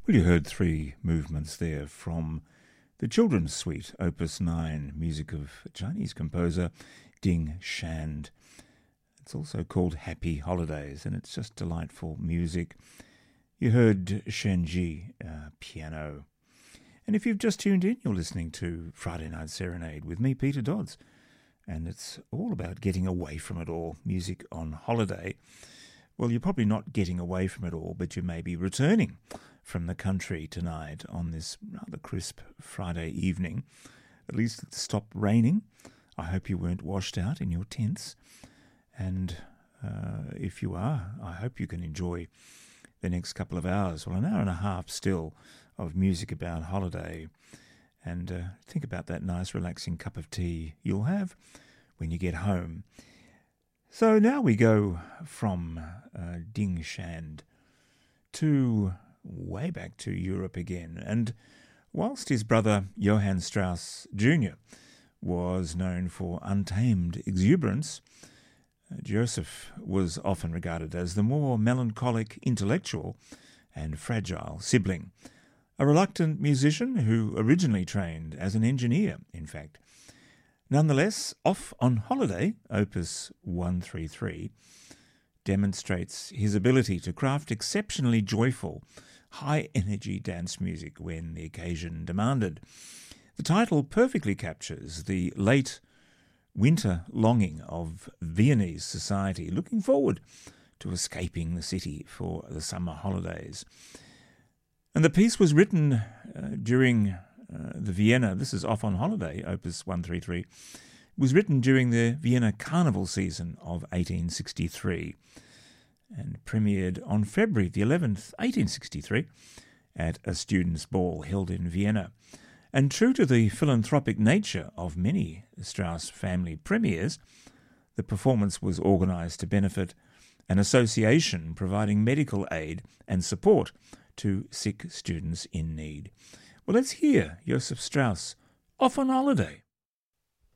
Well, you heard three movements there from the Children's Suite, Opus 9, music of Chinese composer Ding Shand. It's also called Happy Holidays, and it's just delightful music. You heard Shenji, piano. And if you've just tuned in, you're listening to Friday Night Serenade with me, Peter Dodds. And it's all about getting away from it all, music on holiday. Well, you're probably not getting away from it all, but you may be returning from the country tonight on this rather crisp Friday evening. At least it's stopped raining. I hope you weren't washed out in your tents. And if you are, I hope you can enjoy the next couple of hours, well, an hour and a half still, of music about holiday. And think about that nice relaxing cup of tea you'll have when you get home. So now we go from Ding Shand to way back to Europe again. And whilst his brother Johann Strauss Jr. was known for untamed exuberance, Joseph was often regarded as the more melancholic, intellectual and fragile sibling, a reluctant musician who originally trained as an engineer, in fact. Nonetheless, Off on Holiday, Opus 133, demonstrates his ability to craft exceptionally joyful, high-energy dance music when the occasion demanded. The title perfectly captures the late winter longing of Viennese society, looking forward to escaping the city for the summer holidays. And the piece was written during the Vienna, this is Off on Holiday, Opus 133, was written during the Vienna Carnival season of 1863 and premiered on February the 11th, 1863, at a students' ball held in Vienna. And true to the philanthropic nature of many Strauss family premieres, the performance was organised to benefit an association providing medical aid and support to sick students in need. Well, let's hear Joseph Strauss, Off on Holiday.